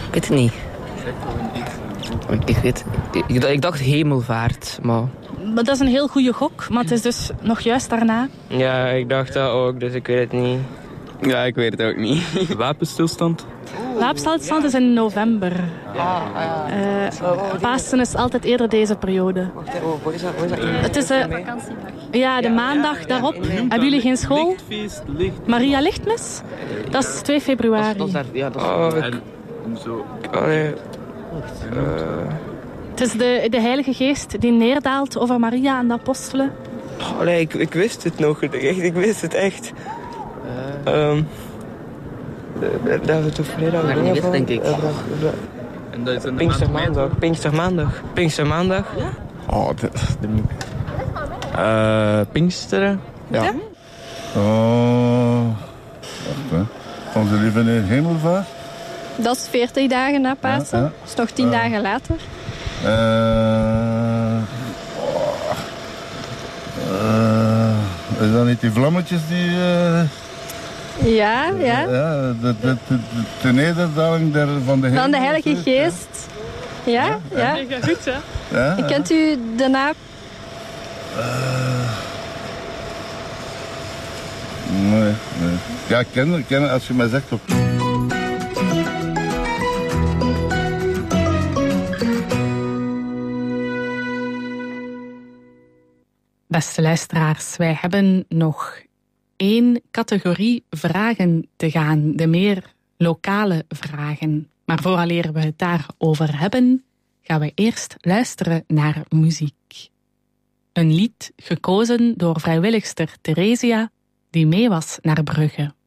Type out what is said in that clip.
Ik weet het niet. Ik dacht hemelvaart, maar... Maar dat is een heel goede gok, maar het is dus nog juist daarna. Ja, ik dacht dat ook, dus ik weet het niet. Ja, ik weet het ook niet. Wapenstilstand? Wapenstilstand is in november. Pasen is altijd eerder deze periode. Het is de maandag daarop. Hebben jullie geen school? Lichtfeest, Maria Lichtmis? Dat is 2 februari. Het is de Heilige Geest die neerdaalt over Maria en de apostelen. Ik wist het nog. Ik wist het echt. Dat we toch vrijdag Dat niet wist, denk ik. En dat is een Pinkstermaandag. Ja? Oh, Pinksteren? ja. Oh, wacht hè. Onze lieve in Hemelvaart. Dat is 40 dagen na Pasen. Ja. Dat is nog 10 dagen later. Is dat niet die vlammetjes die... Ja. De nederdaling van de Heilige, Van de Heilige Geest. Ja. Mega goed, hè? Ja. Kent u de naam? Nee. Ja, ik ken het als je mij zegt ook. Beste luisteraars, wij hebben nog 1 categorie vragen te gaan. De meer lokale vragen. Maar vooraleer we het daarover hebben, gaan we eerst luisteren naar muziek. Een lied gekozen door vrijwilligster Theresia, die mee was naar Brugge.